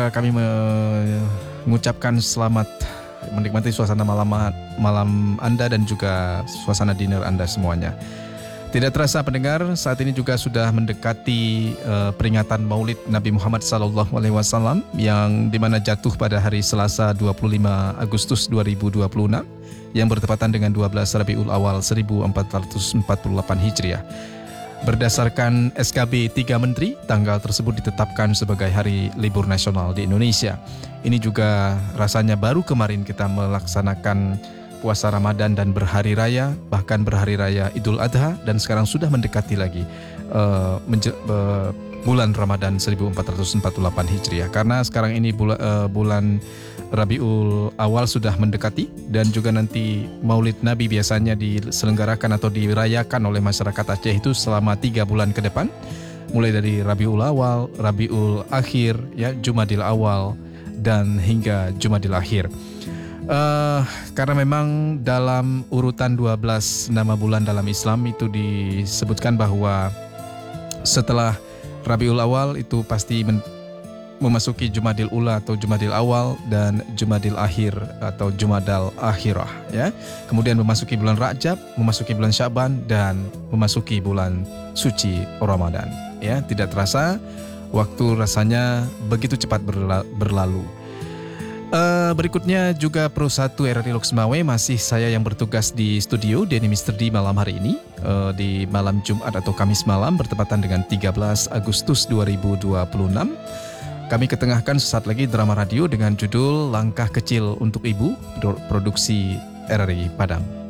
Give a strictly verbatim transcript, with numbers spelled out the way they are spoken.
juga kami mengucapkan selamat menikmati suasana malam malam Anda dan juga suasana dinner Anda semuanya. Tidak terasa pendengar, saat ini juga sudah mendekati uh, peringatan Maulid Nabi Muhammad sallallahu alaihi wasallam yang dimana jatuh pada hari Selasa dua puluh lima Agustus dua ribu dua puluh enam yang bertepatan dengan dua belas Rabiul Awal seribu empat ratus empat puluh delapan Hijriah. Berdasarkan S K B tiga Menteri, tanggal tersebut ditetapkan sebagai hari libur nasional di Indonesia. Ini juga rasanya baru kemarin kita melaksanakan puasa Ramadan dan berhari raya, bahkan berhari raya Idul Adha, dan sekarang sudah mendekati lagi uh, menje- uh, bulan Ramadan seribu empat ratus empat puluh delapan Hijriah. Karena sekarang ini bula, uh, bulan Rabiul Awal sudah mendekati, dan juga nanti Maulid Nabi biasanya diselenggarakan atau dirayakan oleh masyarakat Aceh itu selama tiga bulan ke depan, mulai dari Rabiul Awal, Rabiul Akhir, ya, Jumadil Awal, dan hingga Jumadil Akhir. Uh, karena memang dalam urutan dua belas nama bulan dalam Islam itu disebutkan bahwa setelah Rabiul Awal itu pasti men- memasuki Jumadil Ula atau Jumadil Awal dan Jumadil Akhir atau Jumadal Akhirah, ya. Kemudian memasuki bulan Rajab, memasuki bulan Syaban, dan memasuki bulan suci Ramadan, ya. Tidak terasa waktu rasanya begitu cepat berla- berlalu. Uh, berikutnya juga Pro satu R R I Loksmawe, masih saya yang bertugas di studio Denny Mister D malam hari ini, uh, di malam Jumat atau Kamis malam bertepatan dengan tiga belas Agustus dua ribu dua puluh enam. Kami ketengahkan sesaat lagi drama radio dengan judul Langkah Kecil untuk Ibu, produksi R R I Padang.